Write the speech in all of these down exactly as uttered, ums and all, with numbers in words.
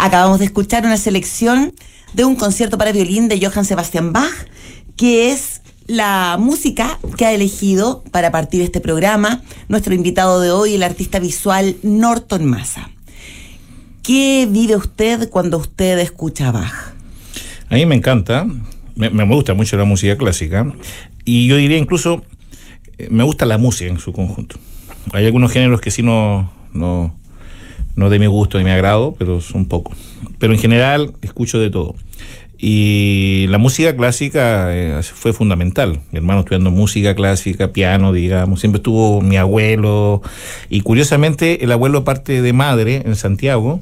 Acabamos de escuchar una selección de un concierto para violín de Johann Sebastian Bach, que es la música que ha elegido para partir este programa nuestro invitado de hoy, el artista visual Norton Massa. ¿Qué vive usted cuando usted escucha a Bach? A mí me encanta, me, me gusta mucho la música clásica, y yo diría incluso, me gusta la música en su conjunto. Hay algunos géneros que sí no, no, no de mi gusto, de mi agrado, pero son pocos. Pero en general escucho de todo. Y la música clásica eh, fue fundamental. Mi hermano estudiando música clásica, piano, digamos, siempre estuvo mi abuelo. Y curiosamente, el abuelo, parte de madre, en Santiago,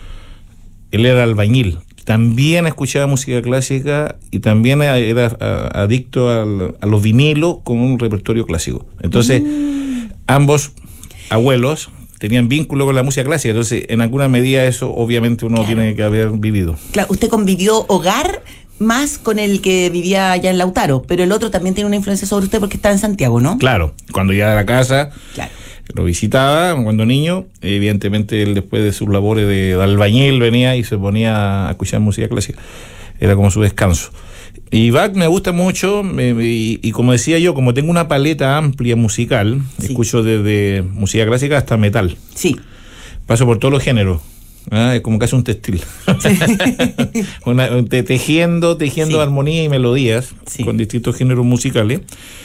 él era albañil. También escuchaba música clásica y también era adicto al, a los vinilos con un repertorio clásico. Entonces, mm. ambos abuelos tenían vínculo con la música clásica, entonces en alguna medida eso obviamente uno claro. tiene que haber vivido. Claro, usted convivió hogar más con el que vivía allá en Lautaro, pero el otro también tiene una influencia sobre usted porque está en Santiago, ¿no? Claro, cuando llegaba a la casa, claro. lo visitaba cuando niño, evidentemente él después de sus labores de, de albañil venía y se ponía a escuchar música clásica, era como su descanso. Y Bach me gusta mucho, me, y, y como decía yo, como tengo una paleta amplia musical, sí. escucho desde música clásica hasta metal. Sí. Paso por todos los géneros. ¿Ah? Es como casi un textil. Sí. una, te, tejiendo, tejiendo sí. armonía y melodías sí. con distintos géneros musicales.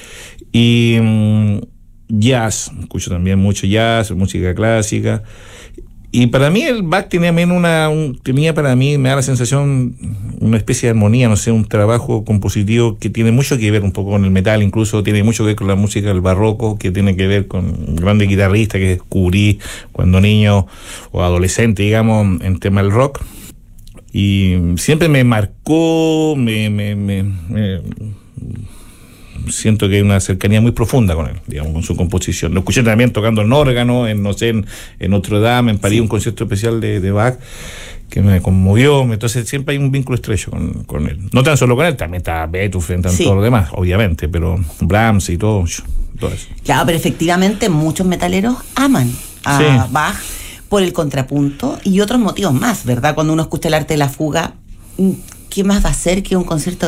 Y um, jazz, escucho también mucho jazz, música clásica. Y para mí el Bach tenía, una, un, tenía para mí, me da la sensación, una especie de armonía, no sé, un trabajo compositivo que tiene mucho que ver un poco con el metal, incluso tiene mucho que ver con la música del barroco, que tiene que ver con un grande guitarrista que descubrí cuando niño o adolescente, digamos, en tema del rock. Y siempre me marcó, me... me, me, me siento que hay una cercanía muy profunda con él, digamos, con su composición. Lo escuché también tocando en órgano, en, no sé, en, en Notre Dame, en París, sí. un concierto especial de, de Bach, que me conmovió. Entonces siempre hay un vínculo estrecho con, con él. No tan solo con él, también está Beethoven, están sí. todos los demás, obviamente, pero Brahms y todo, todo eso. Claro, pero efectivamente muchos metaleros aman a sí. Bach por el contrapunto y otros motivos más, ¿verdad? Cuando uno escucha el arte de la fuga, ¿qué más va a ser que un concierto